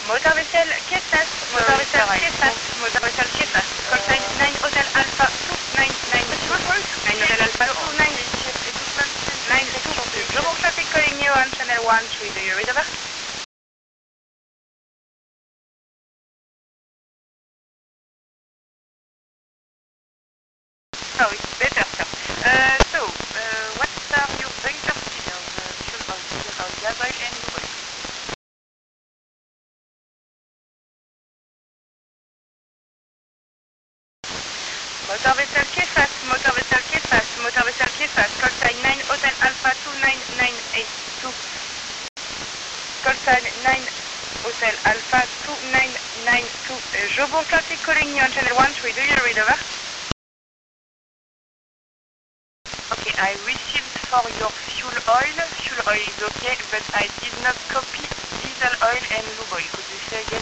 Motor vessel Kefas, motor vessel Kefas, motor vessel Kefas. Call sign 9 Hotel Alpha 299. 9 Hotel Alpha 299. Global traffic calling you on channel 13. Do you read over? Oh, it's better, sir. What are your vector signals? Fuel oil, gas oil, and lube oil. Motor vessel Kefas, motor vessel Kefas, motor vessel Kefas. Call sign 9 Hotel Alpha 29982. Call sign 9 Hotel Alpha 2992. Jobourg traffic calling you on channel 13. Do you read over? Okay, I received for your fuel oil. Fuel oil is okay, but I did not copy diesel oil and lube oil. Could you say again?